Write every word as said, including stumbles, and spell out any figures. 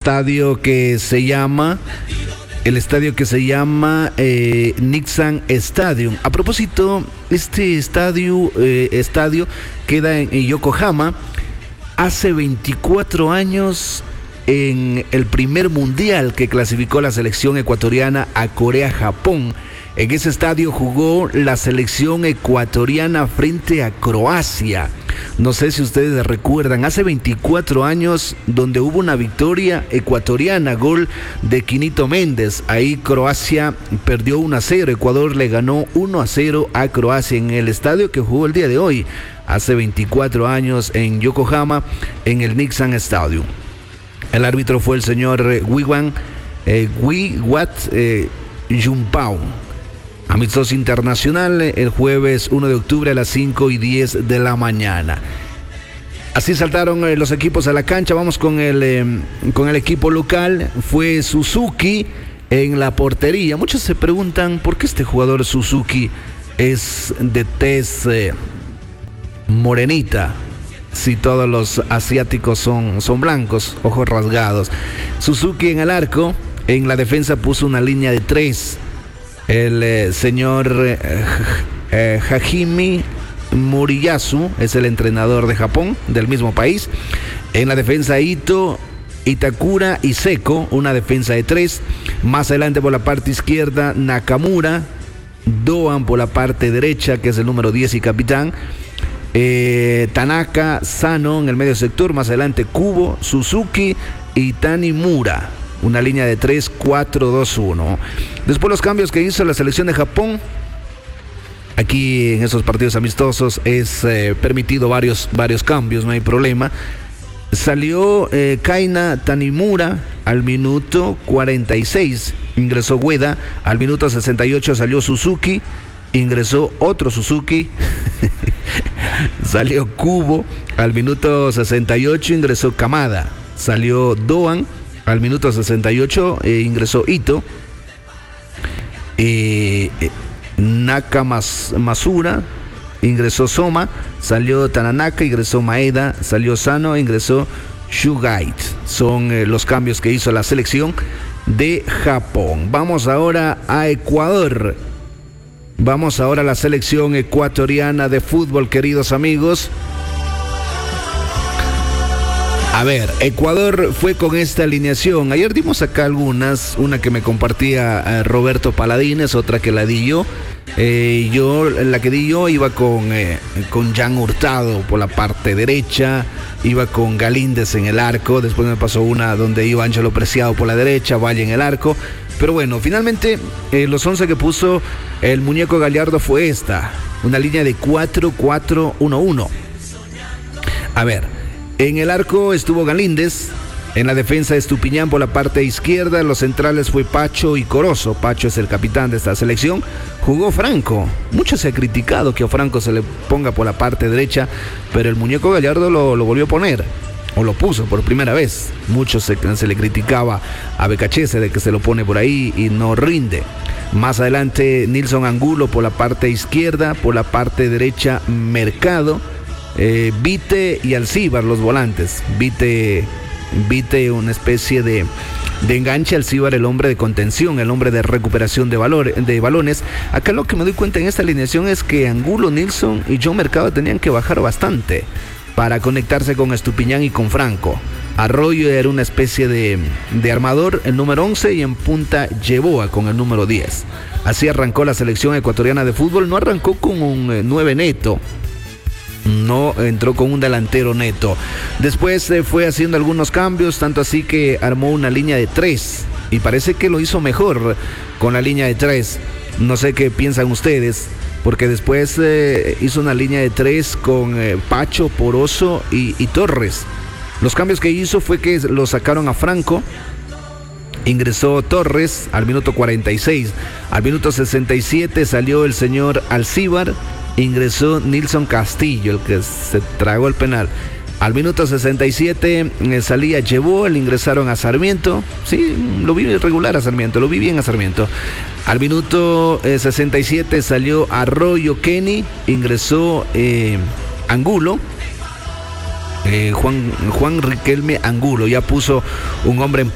estadio que se llama el estadio que se llama eh, Nissan Stadium. A propósito, este estadio eh, estadio queda en, en Yokohama. Hace veinticuatro años, en el primer mundial que clasificó la selección ecuatoriana a Corea-Japón. En ese estadio jugó la selección ecuatoriana frente a Croacia. No sé si ustedes recuerdan, hace veinticuatro años, donde hubo una victoria ecuatoriana, gol de Quinito Méndez. Ahí Croacia perdió uno a cero, Ecuador le ganó uno a cero a Croacia en el estadio que jugó el día de hoy, hace veinticuatro años en Yokohama, en el Nissan Stadium. El árbitro fue el señor Wiwan eh, Wiwat eh, Jumpao. Amistoso internacional el jueves uno de octubre a las cinco y diez de la mañana. Así saltaron eh, los equipos a la cancha. Vamos con el, eh, con el equipo local. Fue Suzuki en la portería. Muchos se preguntan por qué este jugador Suzuki es de tez eh, morenita, si todos los asiáticos son, son blancos, ojos rasgados. Suzuki en el arco. En la defensa puso una línea de tres. El eh, señor eh, eh, Hajime Moriyasu es el entrenador de Japón, del mismo país. En la defensa Ito, Itakura y Seko, una defensa de tres. Más adelante por la parte izquierda Nakamura, Doan por la parte derecha, que es el número diez y capitán. Eh, Tanaka, Sano en el medio sector. Más adelante Kubo, Suzuki y Tanimura. Una línea de tres, cuatro, dos, uno. Después los cambios que hizo la selección de Japón. Aquí en esos partidos amistosos es eh, permitido varios, varios cambios, no hay problema. Salió eh, Kaina Tanimura al minuto cuarenta y seis. Ingresó Ueda. Al minuto sesenta y ocho salió Suzuki. Ingresó otro Suzuki. Salió Kubo. Al minuto sesenta y ocho ingresó Kamada. Salió Doan. Al minuto sesenta y ocho eh, ingresó Ito. Eh, eh, Nakamasura. Ingresó Soma. Salió Tananaka. Ingresó Maeda. Salió Sano. Ingresó Shugait. Son eh, los cambios que hizo la selección de Japón. Vamos ahora a Ecuador. Vamos ahora a la selección ecuatoriana de fútbol, queridos amigos. A ver, Ecuador fue con esta alineación. Ayer dimos acá algunas, una que me compartía Roberto Paladines, otra que la di yo. Eh, yo, la que di yo iba con, eh, con Jan Hurtado por la parte derecha, iba con Galíndez en el arco, después me pasó una donde iba Ángelo Preciado por la derecha, Valle en el arco. Pero bueno, finalmente eh, los once que puso el muñeco Gallardo fue esta, una línea de cuatro cuatro uno uno. A ver, en el arco estuvo Galíndez, en la defensa Estupiñán por la parte izquierda, los centrales fue Pacho y Corozo. Pacho es el capitán de esta selección. Jugó Franco, mucho se ha criticado que a Franco se le ponga por la parte derecha, pero el muñeco Gallardo lo, lo volvió a poner, o lo puso por primera vez. Mucho se, se le criticaba a Becachese de que se lo pone por ahí y no rinde. Más adelante Nilson Angulo por la parte izquierda, por la parte derecha Mercado, eh, Vite y Alcíbar los volantes. Vite, Vite una especie de, de enganche, Alcíbar el hombre de contención, el hombre de recuperación de, valor, de balones. Acá lo que me doy cuenta en esta alineación es que Angulo, Nilson y John Mercado tenían que bajar bastante para conectarse con Estupiñán y con Franco. Arroyo era una especie de, de armador, el número once, y en punta Yeboa con el número diez. Así arrancó la selección ecuatoriana de fútbol. No arrancó con un eh, nueve neto, no entró con un delantero neto. Después eh, fue haciendo algunos cambios, tanto así que armó una línea de tres, y parece que lo hizo mejor con la línea de tres. No sé qué piensan ustedes, porque después eh, hizo una línea de tres con eh, Pacho, Poroso y, y Torres. Los cambios que hizo fue que lo sacaron a Franco, ingresó Torres al minuto cuarenta y seis, al minuto sesenta y siete salió el señor Alcíbar, ingresó Nilson Castillo, el que se tragó el penal. Al minuto sesenta y siete eh, salía Yeboa, le ingresaron a Sarmiento. Sí, lo vi irregular a Sarmiento, lo vi bien a Sarmiento. Al minuto eh, sesenta y siete salió Arroyo Kenny, ingresó eh, Angulo. Eh, Juan, Juan Riquelme Angulo ya puso un hombre en